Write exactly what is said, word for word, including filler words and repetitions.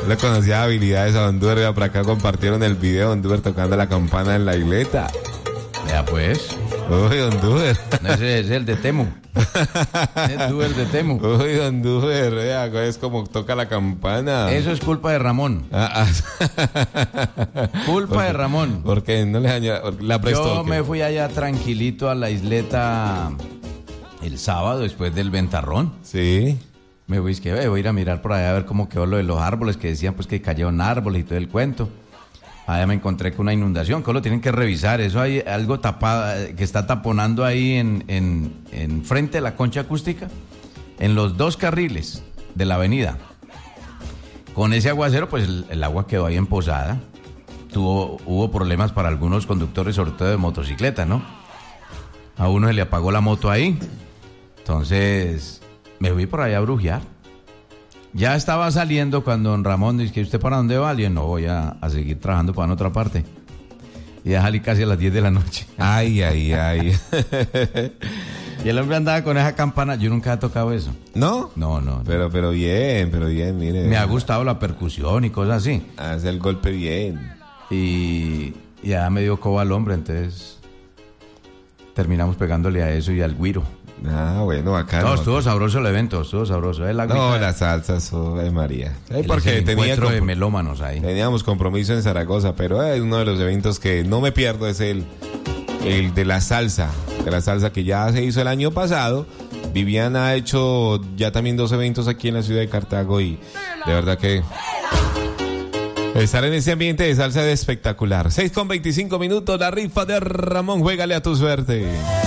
le conocía habilidades a Don Duer. Por acá compartieron el video de Don Duer tocando la campana en la isleta. Ya pues. Uy, Don Duer. No, ese es el de Temu. Es Duer de Temu. Uy, Don Duer, vea, es como toca la campana. Eso es culpa de Ramón. Ah, ah. Culpa de Ramón. Porque no le dañó, la prestó. Yo me fui allá tranquilito a la isleta el sábado después del ventarrón. Sí. Me fui, es que voy a ir a mirar por allá a ver cómo quedó lo de los árboles, que decían pues que cayeron árboles y todo el cuento. Allá me encontré con una inundación, que lo tienen que revisar. Eso hay algo tapado, que está taponando ahí en, en, en frente de la concha acústica, en los dos carriles de la avenida. Con ese aguacero, pues el, el agua quedó ahí emposada. Tuvo, hubo problemas para algunos conductores, sobre todo de motocicleta, ¿no? A uno se le apagó la moto ahí. Entonces, me fui por allá a brujear. Ya estaba saliendo cuando don Ramón dice, ¿usted para dónde va? Y yo, no, voy a, a seguir trabajando para otra parte. Y ya salí casi a las diez de la noche. Ay, ay, ay. Y el hombre andaba con esa campana. Yo nunca he tocado eso. ¿No? No, no. no. Pero, pero bien, pero bien, mire. Me ha gustado la percusión y cosas así. Hace el golpe bien. Y ya me dio coba al hombre, entonces terminamos pegándole a eso y al güiro. Ah, bueno, acá no. No, estuvo sabroso el evento, estuvo sabroso. El no, la salsa, eso, ay María. Ay, porque tenía compro- de melómanos ahí. Teníamos compromiso en Zaragoza, pero es uno de los eventos que no me pierdo, es el, el de la salsa. De la salsa que ya se hizo el año pasado. Viviana ha hecho ya también dos eventos aquí en la ciudad de Cartago y de verdad que estar en ese ambiente de salsa es espectacular. seis con veinticinco minutos, la rifa de Ramón, juégale a tu suerte.